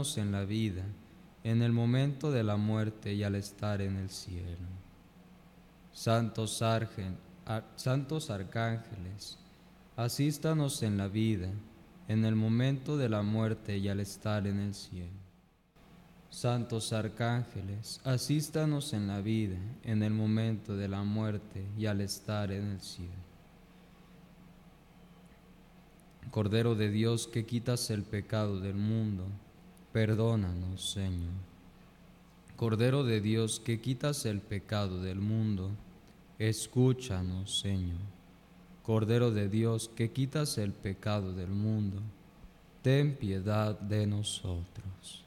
asístanos en la vida, en el momento de la muerte y al estar en el cielo. Santos arcángeles, asístanos en la vida, en el momento de la muerte y al estar en el cielo. Santos arcángeles, asístanos en la vida, en el momento de la muerte y al estar en el cielo. Cordero de Dios, que quitas el pecado del mundo, perdónanos, Señor. Cordero de Dios, que quitas el pecado del mundo, escúchanos, Señor. Cordero de Dios, que quitas el pecado del mundo, ten piedad de nosotros.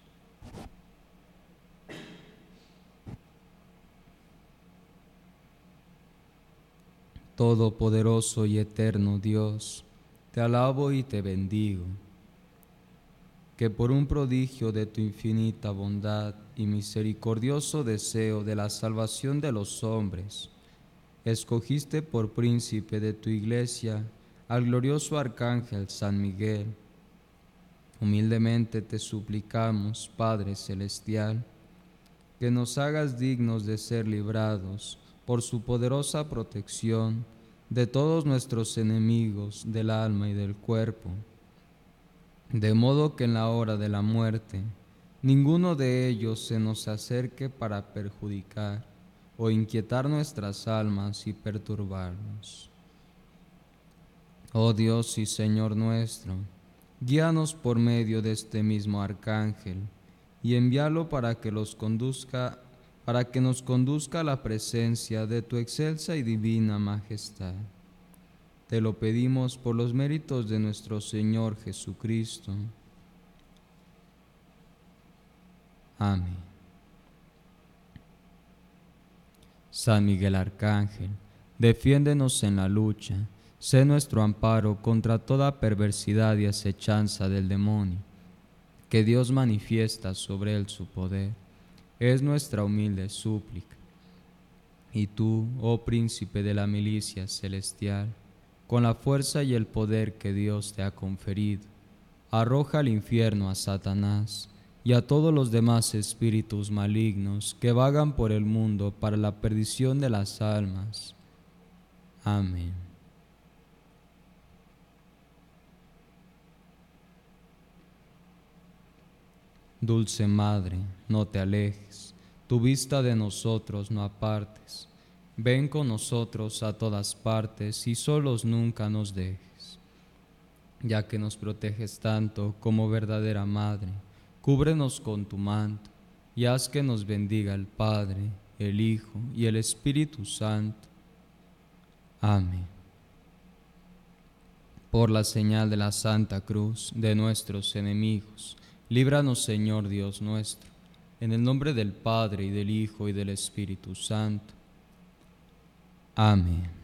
Todopoderoso y eterno Dios, te alabo y te bendigo, que por un prodigio de tu infinita bondad y misericordioso deseo de la salvación de los hombres, escogiste por príncipe de tu iglesia al glorioso arcángel San Miguel. Humildemente te suplicamos, Padre Celestial, que nos hagas dignos de ser librados por su poderosa protección de todos nuestros enemigos del alma y del cuerpo, de modo que en la hora de la muerte ninguno de ellos se nos acerque para perjudicar o inquietar nuestras almas y perturbarnos. Oh Dios y Señor nuestro, guíanos por medio de este mismo arcángel y envíalo para que nos conduzca a la presencia de tu excelsa y divina majestad. Te lo pedimos por los méritos de nuestro Señor Jesucristo. Amén. San Miguel Arcángel, defiéndenos en la lucha, sé nuestro amparo contra toda perversidad y acechanza del demonio, que Dios manifiesta sobre él su poder. Es nuestra humilde súplica. Y tú, oh príncipe de la milicia celestial, con la fuerza y el poder que Dios te ha conferido, arroja al infierno a Satanás y a todos los demás espíritus malignos que vagan por el mundo para la perdición de las almas. Amén. Dulce Madre, no te alejes, tu vista de nosotros no apartes. Ven con nosotros a todas partes y solos nunca nos dejes. Ya que nos proteges tanto como verdadera Madre, cúbrenos con tu manto y haz que nos bendiga el Padre, el Hijo y el Espíritu Santo. Amén. Por la señal de la Santa Cruz de nuestros enemigos, líbranos, Señor Dios nuestro, en el nombre del Padre, y del Hijo, y del Espíritu Santo. Amén.